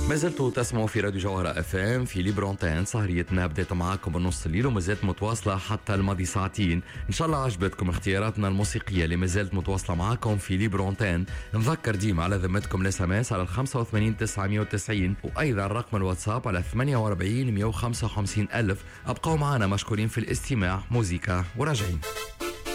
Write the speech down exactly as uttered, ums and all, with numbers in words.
ما زلتوا تسمعوا في راديو جوهرة اف ام في ليبرونتين. سهريتنا بديت معاكم بنص الليل وما زالت متواصلة حتى الماضي ساعتين. ان شاء الله عجبتكم اختياراتنا الموسيقية اللي ما زالت متواصلة معاكم في ليبرونتين. نذكر ديما على ذمتكم الاس ام اس على خمسة وثمانين تسعمية وتسعين وايضا رقم الواتساب على ثمانية وأربعين مية وخمسة وخمسين الف. ابقوا معنا مشكورين في الاستماع. موسيقى وراجعين.